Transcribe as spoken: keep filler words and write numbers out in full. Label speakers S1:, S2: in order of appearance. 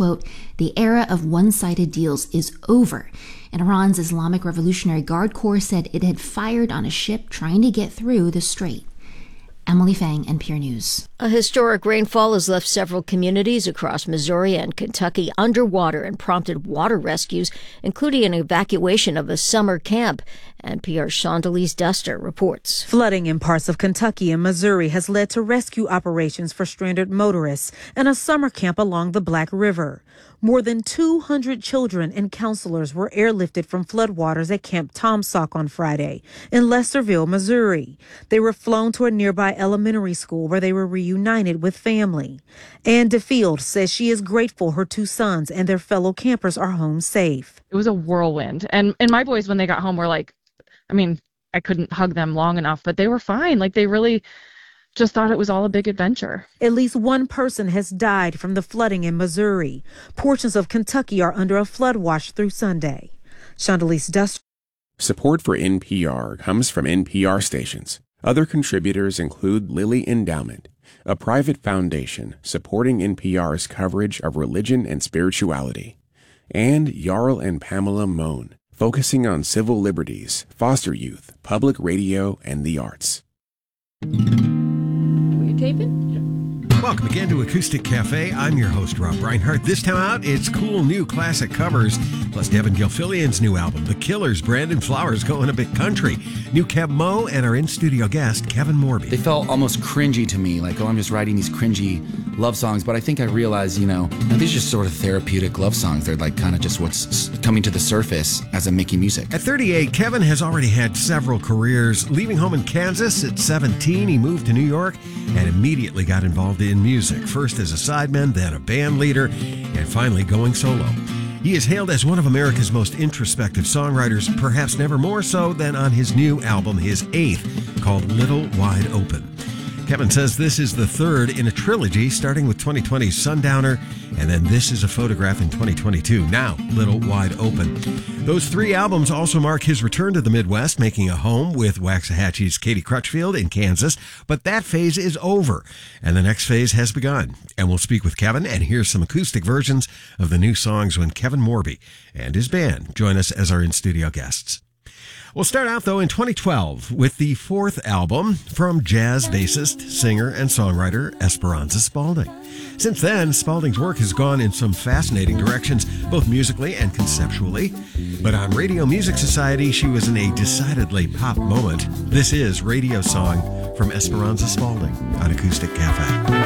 S1: quote, "The era of one-sided deals is over." And Iran's Islamic Revolutionary Guard Corps said it had fired on a ship trying to get through the strait. Emily Fang, N P R News.
S2: A historic rainfall has left several communities across Missouri and Kentucky underwater and prompted water rescues, including an evacuation of a summer camp. N P R's Shondelise Duster reports.
S3: Flooding in parts of Kentucky and Missouri has led to rescue operations for stranded motorists and a summer camp along the Black River. More than two hundred children and counselors were airlifted from floodwaters at Camp Tomsock on Friday in Lesterville, Missouri. They were flown to a nearby elementary school where they were reunited with family. Ann DeField says she is grateful her two sons and their fellow campers are home safe.
S4: It was a whirlwind. And, and my boys, when they got home, were like, I mean, I couldn't hug them long enough, but they were fine. Like, they really just thought it was all a big adventure.
S3: At least one person has died from the flooding in Missouri. Portions of Kentucky are under a flood watch through Sunday. Shondelise Duster.
S5: Support for N P R comes from N P R stations. Other contributors include Lilly Endowment, a private foundation supporting N P R's coverage of religion and spirituality, and Jarl and Pamela Mohn, focusing on civil liberties, foster youth, public radio, and the arts.
S2: Taping?
S6: Welcome again to Acoustic Cafe. I'm your host, Rob Reinhardt. This time out, it's cool new classic covers, plus Devin Gilfillian's new album, The Killers, Brandon Flowers going a bit country, new Keb Mo, and our in-studio guest, Kevin Morby.
S7: They felt almost cringy to me, like, oh, I'm just writing these cringy love songs, but I think I realized, you know, these are just sort of therapeutic love songs. They're like kind of just what's coming to the surface as I'm making music.
S6: At thirty-eight, Kevin has already had several careers. Leaving home in Kansas at seventeen, he moved to New York and immediately got involved in music, first as a sideman, then a band leader, and finally going solo. He is hailed as one of America's most introspective songwriters, perhaps never more so than on his new album, his eighth, called Little Wide Open. Kevin says this is the third in a trilogy, starting with twenty twenty's Sundowner, and then This Is a Photograph in twenty twenty-two, now Little Wide Open. Those three albums also mark his return to the Midwest, making a home with Waxahachie's Katie Crutchfield in Kansas, but that phase is over, and the next phase has begun. And we'll speak with Kevin and hear some acoustic versions of the new songs when Kevin Morby and his band join us as our in-studio guests. We'll start out, though, in twenty twelve with the fourth album from jazz bassist, singer, and songwriter Esperanza Spalding. Since then, Spalding's work has gone in some fascinating directions, both musically and conceptually. But on Radio Music Society, she was in a decidedly pop moment. This is Radio Song from Esperanza Spalding on Acoustic Cafe.